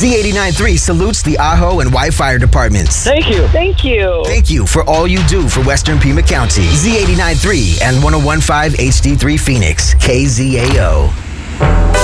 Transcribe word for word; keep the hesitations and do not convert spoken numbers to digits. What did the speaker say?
Z eighty-nine point three salutes the Ajo and Y Fire departments. Thank you. Thank you. Thank you for all you do for Western Pima County. Z eighty-nine point three and one oh one point five H D three Phoenix, K Z A O.